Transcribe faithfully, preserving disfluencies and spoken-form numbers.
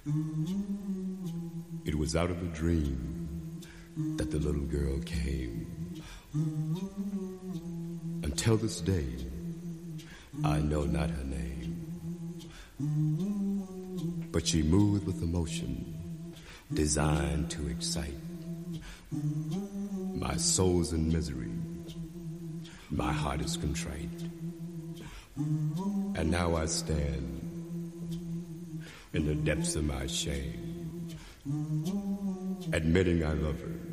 It was out of a dream that the little girl came. Until this day, I know not her name. But she moved with emotion designed to excite. My soul's in misery, my heart is contrite. And now I stand in the depths of my shame, admitting I love her